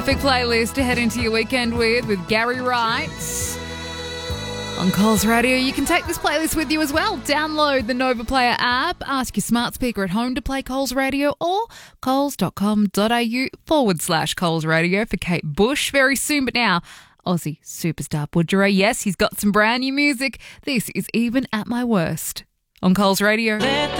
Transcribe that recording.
Big playlist to head into your weekend with Gary Wright. On Coles Radio, you can take this playlist with you as well. Download the Nova Player app, ask your smart speaker at home to play Coles Radio, or coles.com.au/Coles Radio for Kate Bush very soon. But now, Aussie superstar Budjerah, yes, he's got some brand new music. This is Even at My Worst on Coles Radio.